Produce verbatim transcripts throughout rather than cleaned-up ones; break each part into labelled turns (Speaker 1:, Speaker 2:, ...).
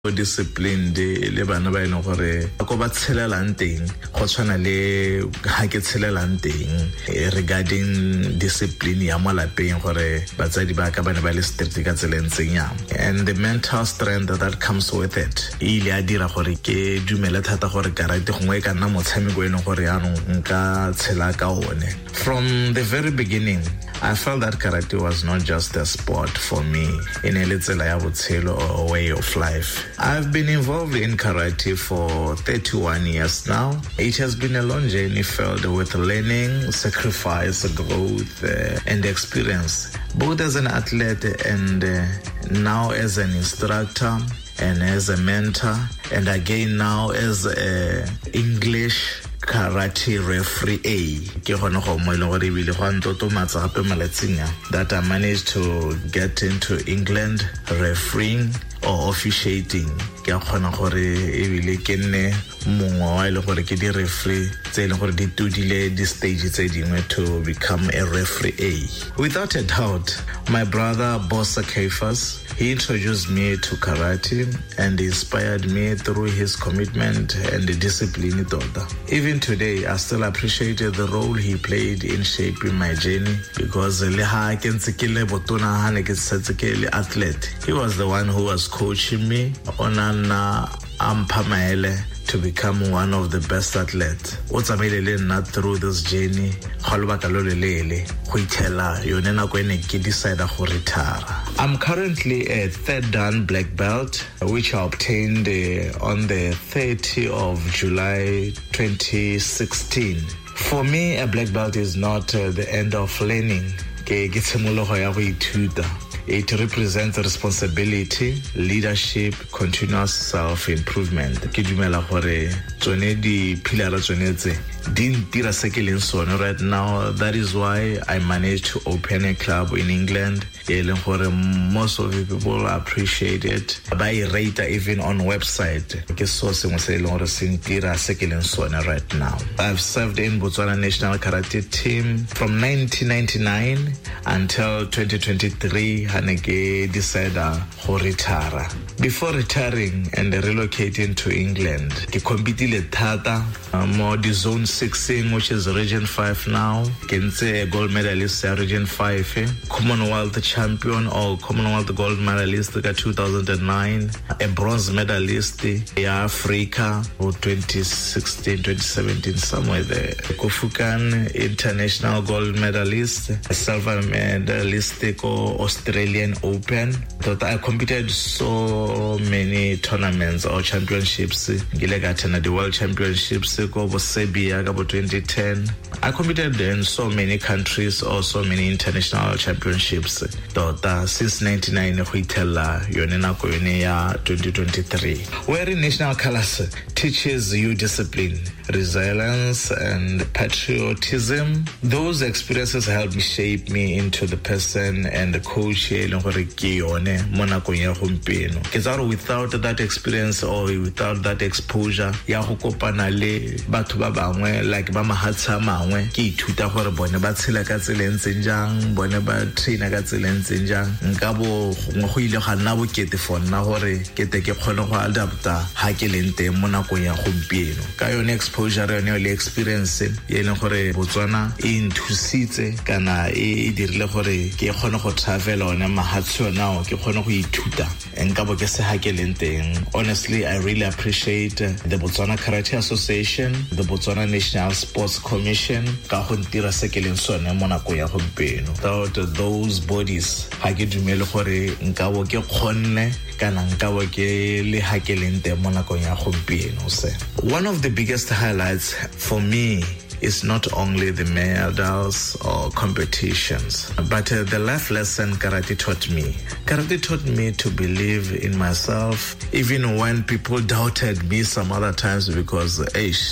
Speaker 1: disciplined le bana ba ileng gore go ba tshelelang teng go tshwana le ha ke tshelelang teng regarding discipline ya mo lapeng gore batsadi ba ka bana ba le strict ka tselentseng ya and the mental strength that comes with it ile a dira gore ke dumela thata gore karate gongwe ka nna motshameko eno gore ya nka tshela ka one. From the very beginning I felt that karate was not just a sport for me in a letsela ya botshelo or a way of life. I've been involved in karate for thirty-one years now. It has been a long journey filled with learning, sacrifice, growth, uh, and experience, both as an athlete and uh, now as an instructor and as a mentor, and again now as an English karate referee. Ke gona go mo ile gore bile go ntotomatsa gape malatsing that I managed to get into England refereeing or officiating. Ke gona gore e bile ke nne mongwe wa ile gore ke di referee tse ile gore di tudile di stage tse dingwe to become a referee. Without a doubt, my brother Bosa Keifas, he introduced me to karate and inspired me through his commitment and discipline. Even today, I still appreciate the role he played in shaping my journey because athlete, he was the one who was coaching me on an ampamaele to become one of the best athletes. What's amazing not through this journey, I'm currently a third dan black belt, which I obtained uh, on the thirtieth of July twenty sixteen. For me, a black belt is not uh, the end of learning. It represents responsibility, leadership, continuous self-improvement. Ke dumela gore tsone di pilara tsone tse di ntira se ke leng sone right now. That is why I managed to open a club in England. Most of the people appreciate it. By rate even on website. Ke so sengwe se leng gore se ntira se ke leng sone right now. I've served in Botswana national karate team from nineteen ninety-nine until twenty twenty-three. Haneke decided to retire. Before retiring and relocating to England, ke competed thata more the zone sixteen, which is region five now. Kense a gold medalist at region five, Commonwealth champion or Commonwealth gold medalist in two thousand nine, a bronze medalist in Africa for twenty sixteen, twenty seventeen, somewhere there. Kofukan international gold medalist, a silver medalist in Australian Open. But I competed so many tournaments or championships. The World Championships Serbia about twenty ten. I competed in so many countries or so many international championships. Since ninety-nine, twenty twenty-three. Wearing national colors teaches you discipline, resilience, and patriotism. Those experiences helped me shape me into the person and the coach. Without that experience or without that exposure, like ba mahatsa mangwe ke ithuta gore bone ba tshela ka tseleng jang, bone ba traina ka tseleng jang. Nka bo go ile ga nna bokete for nna gore ke te ke kgone go adapta ha ke leng teng mo nakong ya gompieno. Ka yone exposure yone le experience ye leng gore Botswana e nthusitse kana e dirile gore ke kgone go travel ona mahatso now ke kgone go ithuta nka bo ke se ha ke leng teng. Honestly, I really appreciate the Botswana Karate Association, the Botswana National Sports Commission, ka go ntira se ke leng sone mo nakong ya gompieno. Without those bodies ha ke dumele gore nka bo ke kgonne kana nka bo ke le ha ke leng teng mo nakong ya gompieno se. One of the biggest highlights for me is not only the medals or competitions, but uh, the life lesson karate taught me. Karate taught me to believe in myself, even when people doubted me some other times because, eish,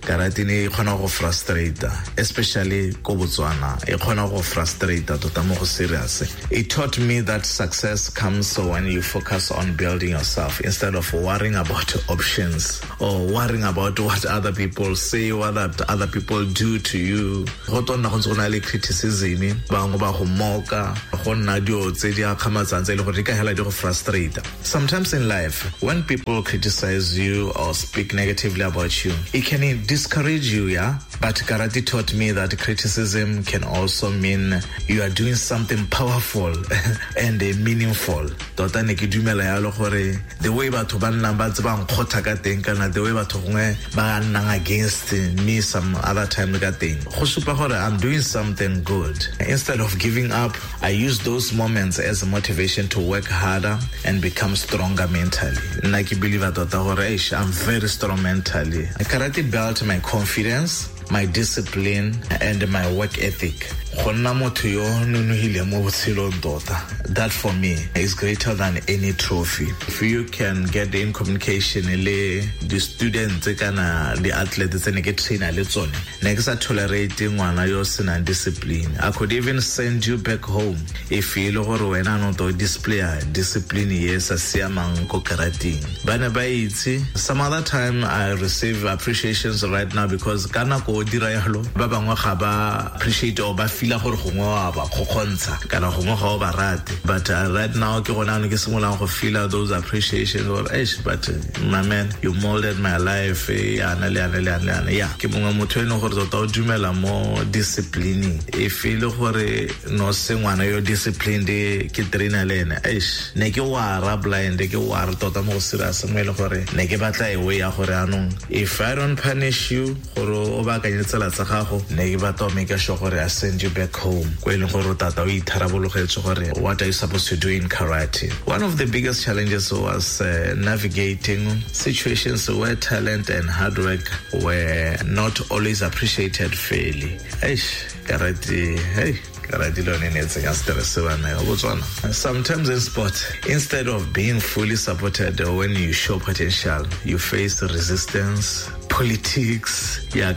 Speaker 1: karate ne khona go frustrate, especially ko Botswana e khona go frustrate tota mo go serious. It taught me that success comes when you focus on building yourself instead of worrying about options or worrying about what other people say, what other people do to you. Go tonna go tsona le criticism ba go ba go moka go nna dio tse di akhamatsa le go rika hela di go frustrate. Sometimes in life, when people criticize you or speak negatively about you, it can discourage you, yeah? But karate taught me that criticism can also mean you are doing something powerful and uh, meaningful. Tota ne ke dumela yalo gore the way batho ba nna ba tsba nkgotha ka teng kana the way batho gongwe ba nna against me some other time ka teng go supa gore I'm doing something good. Instead of giving up, I use those moments as a motivation to work harder and become stronger mentally. Nna ke believe tota gore I'm very strong mentally. Karate built my confidence, my discipline, and my work ethic. That for me is greater than any trophy. If you can get in communication, the students, the athletes, and get trained, next are tolerating one and discipline. I could even send you back home if you look when I not display discipline. Yes, I see among karate. But some other time I receive appreciations right now because Kana ko dirayalo baba ngwa ga ba appreciate or ba feel gore go ngwa ba go khontsha kana go ngwa ga ba rate. But uh, right now ke gona no ke simola go feel those appreciations or eish, but uh, my man, you molded my life. Ana le ana le ana ya ke mongwe motho eno gore tota o dumela mo discipline e feel gore no se ngwana yo disciplined ke trainer le ene eish ne ke wa ra blind ke wa ra tota mo serious mo ile gore ne ke batla e way ya gore anong if I don't punish you gore o ba ka tsela tsa gago ne ke batla make sure gore I send you back home go ile gore tata o itharabologetse gore what are you supposed to do in karate. One of the biggest challenges was uh, navigating situations where talent and hard work were not always appreciated fairly. Eish karate hey sometimes in sport, instead of being fully supported when you show potential, you face resistance, politics, or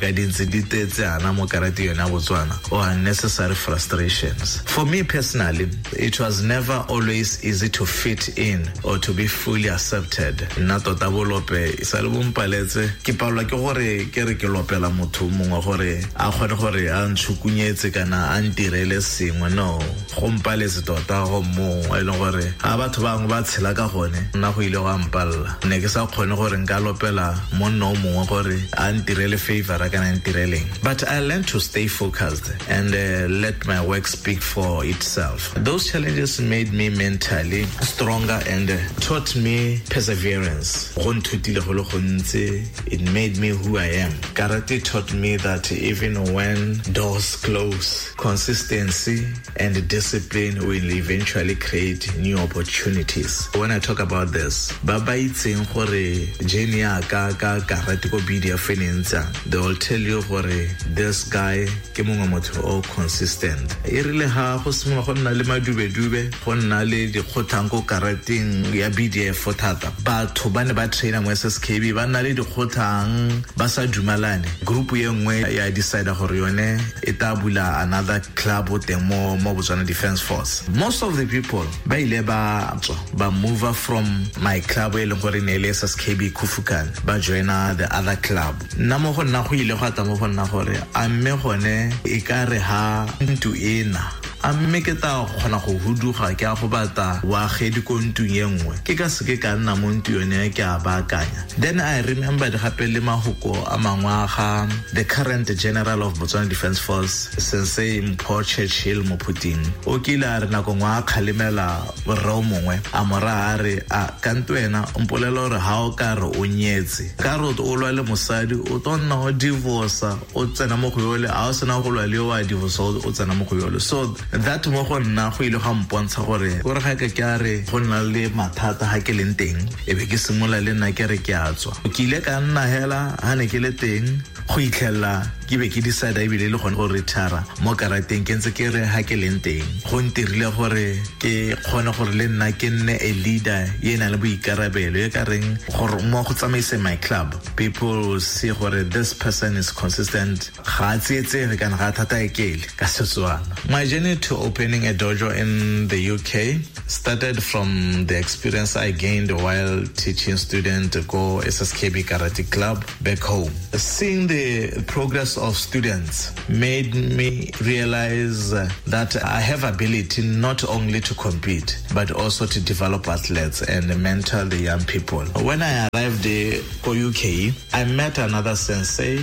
Speaker 1: unnecessary frustrations. For me personally, it was never always easy to fit in or to be fully accepted. Nato tabolope salbum paletse ke paola ke gore ke re ke lopela motho mongwe gore a gone gore a ntshukunyetse kana a ntirele sengwe no go mpaletse tota go mo e le gore a batho bangwe ba tshela ka gone nna go ile go ampalla ne ke sa kgone gore nka lopela monno mongwe gore a ntirele favor kana ntireleng. But I learned to stay focused and uh, let my work speak for itself. Those challenges made me mentally stronger and uh, taught me perseverance. It made me who I am. Karate taught me that even when doors close, consistency and discipline will eventually create new opportunities. When I talk about this, Baba itseng gore Jenny ka ka karate ko bidia fenenza, they will tell you gore this guy ke mongwe motho o consistent. E rile ha go simola go nna le madube dube, go nna le dikgothang ko karateng ya B D F thata. Batho ba ne ba trainer mo S S K B ba nna le dikgothang ba sa dumalane. Group ye nngwe ya decide gore yone e tabula another club with them mo mo Botswana Defense Force. Most of the people ba ile ba tswa ba move from my club e leng gore ne le S S K B Kufukane ba joina the other club. Nna mo go nna go ile go ata mo go nna gore a mme gone e ka re ha ntu ena a mme ke ta gona go huduga ke a go bata wa gedi ko ntu yengwe ke ka se ke ka nna mo ntu yone ke a baakanya. Then I remember the gape le mahoko a mangwaga the current general of Botswana Defense Force Sensei Mpho Churchill Mophuting o kile a re nako ngwa khalemela borao mongwe a mora a re a kantwena mpolelo re ha o ka re o nyetse ka re o lwa le mosadi o tonna o divorce o tsena mo go yole a o sena go lwa le wa divorce o tsena mo go yole. So that mo go nna go ile ga mpontsha gore gore ga ke ke re go nna le mathata ha ke leng teng e be ke simola le nna ke re ke a tswa ke ile ka nna hela ha ne ke le teng go itlhela ke be ke decide ebile le gone go retire mo karateng ke ntse ke re ha ke leng teng go ntirile gore ke kgone gore le nna ke nne a leader ye na le boikarabelo ye ka reng gore mo go tsamaise my club people will see gore this person is consistent ga tsietse kana ga thata ekele ka Setswana. My journey to opening a dojo in the U K started from the experience I gained while teaching students to go S S K B Karate Club back home. Seeing the progress of students made me realize that I have ability not only to compete but also to develop athletes and mentor the young people. When I arrived in U K, I met another sensei,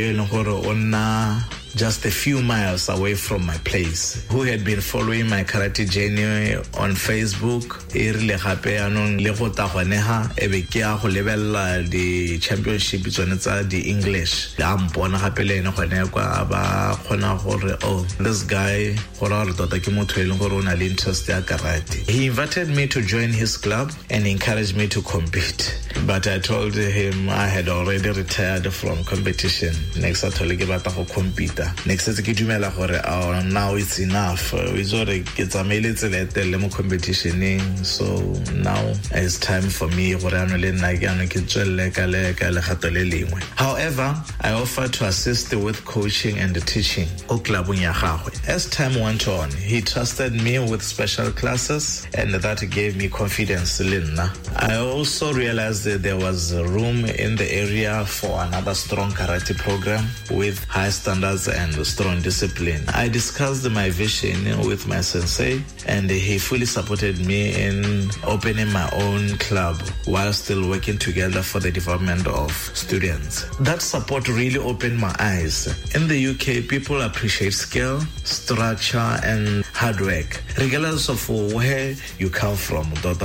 Speaker 1: uh, just a few miles away from my place, who had been following my karate journey on Facebook. Irile gape anong le go tagoneha e be ke a go lebella di championship tsone tsa di English la mpona gape le ene gone kwa ba khona gore oh this guy gore re tota ke motho le gore ona le interest ya karate. He invited me to join his club and encouraged me to compete, but I told him I had already retired from competition. Next I told him batla go compete. Next se ke dumela gore oh, now it's enough. We zore ke tsamailetse le tele mo competitioning, so now it's time for me gore ano le nna ke ano ke tswelle ka le ka le gato le lengwe. However, I offered to assist with coaching and teaching o klabong ya gagwe. As time went on, he trusted me with special classes, and that gave me confidence le nna. I also realized that there was room in the area for another strong karate program with high standards and strong discipline. I discussed my vision with my sensei, and he fully supported me in opening my own club while still working together for the development of students. That support really opened my eyes. In the U K, people appreciate skill, structure, and hard work, regardless of where you come from.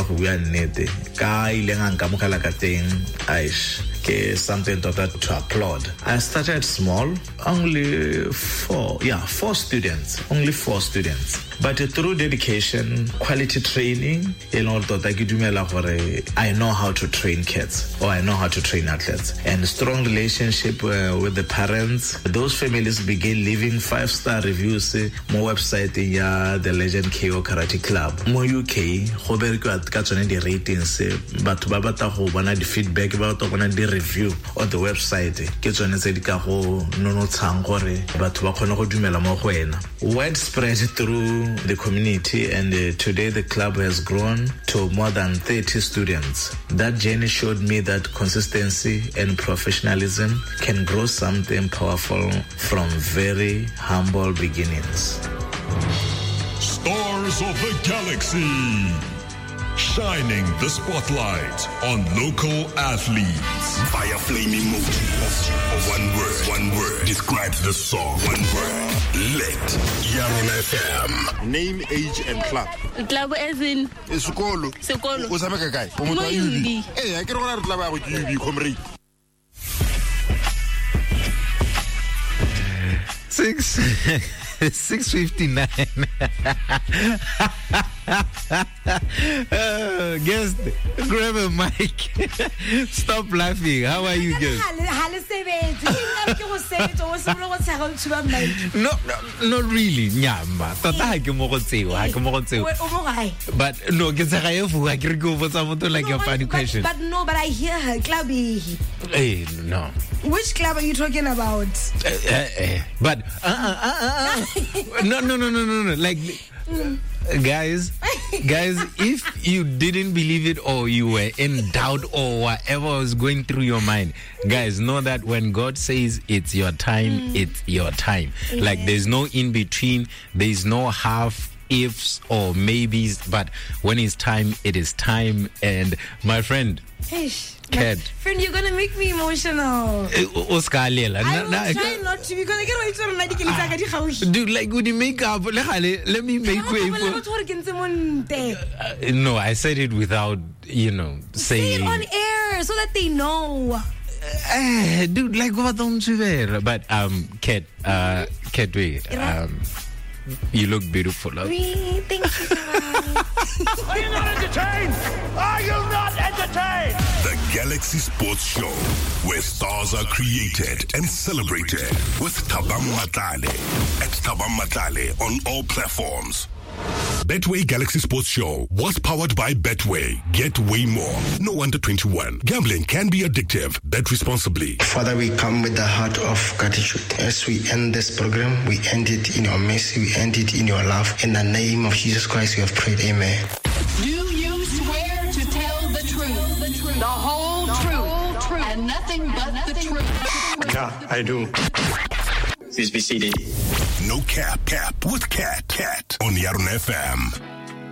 Speaker 1: Something to applaud. I started small, only four, yeah, four students, only four students. But through dedication, quality training, in order to I know how to train kids, or I know how to train athletes, and strong relationship uh, with the parents. Those families begin leaving five-star reviews uh, mo website ya the Legend K O Karate Club. Mo U K, go bereka ka tsone di ratings, batho ba batla go bona di feedback, ba batla go bona di review on the website. Ke tsone tse di ka go nonotshang gore batho ba kgone go dumela mo go wena. Widespread through the community, and uh, today the club has grown to more than thirty students. That journey showed me that consistency and professionalism can grow something powerful from very humble beginnings.
Speaker 2: Stars of the Galaxy, shining the spotlight on local athletes.
Speaker 3: Fire flame emoji. One word, one word describes the song. One word. Let Yarona F M.
Speaker 4: Name, age, and club.
Speaker 5: Club as in
Speaker 4: Sekolo.
Speaker 5: Sekolo.
Speaker 4: O sameka kae? O motho wa U B. Eh, a ke re gona re tla ba go U B comrade.
Speaker 6: Six six fifty nine. uh, guest, grab a mic. Stop laughing. How are you, guest? No, no, not really. Nyama. Tata ke mo go tseo, ha ke mo go tseo. But no, ke tsa ga e fuwa ke re go botsa motho like a funny question.
Speaker 7: But no, but I hear her clubby.
Speaker 6: Hey, no.
Speaker 7: Which club are you talking about?
Speaker 6: Uh, uh, uh, but uh, uh, uh, uh, no, no, no, no, no, no. Like, uh, guys, guys, if you didn't believe it or you were in doubt or whatever was going through your mind, guys, know that when God says it's your time, mm. it's your time. Yeah. Like, there's no in between. There's no half ifs or maybes. But when it's time, it is time. And my friend.
Speaker 7: Ish.
Speaker 6: Cat.
Speaker 7: Friend, you're gonna make me emotional.
Speaker 6: I will try
Speaker 7: not to because I get what
Speaker 6: dude, like with the makeup, let me make way for. Uh, no, I said it without, you know, saying.
Speaker 7: Say it on air so that they know.
Speaker 6: Uh, dude, like what don't you wear? But um, Cat, uh, Cat, wait, um, you look beautiful. Huh?
Speaker 7: Really? Thank you.
Speaker 2: Are you not entertained? Are you not entertained?
Speaker 3: The Galaxy Sports Show, where stars are created and celebrated with Thabang Matlale at Thabang Matlale on all platforms. Betway Galaxy Sports Show was powered by Betway. Get way more. No under twenty-one. Gambling can be addictive. Bet responsibly.
Speaker 5: Father, we come with the heart of gratitude. As we end this program, we end it in your mercy, we end it in your love. In the name of Jesus Christ, we have prayed. Amen.
Speaker 8: Do you swear to tell the truth, the, truth, the whole the truth, whole truth, and nothing but nothing the truth?
Speaker 5: Yeah, I do. Please be seated.
Speaker 3: No cap, cap with Cat, Cat on Yarn F M.